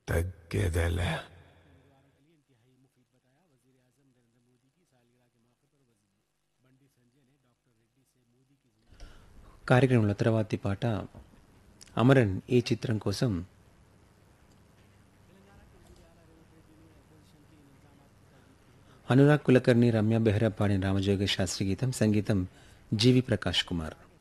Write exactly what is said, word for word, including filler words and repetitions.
తగ్గేదేలే. కార్యక్రమంలో తర్వాతి పాట అమరన్ ఈ చిత్రం కోసం అనురాగ్ కులకర్ణి రమ్య బెహ్రా పాడిన రామజోగ శాస్త్రి గీతం, సంగీతం జీవి ప్రకాష్ కుమార్.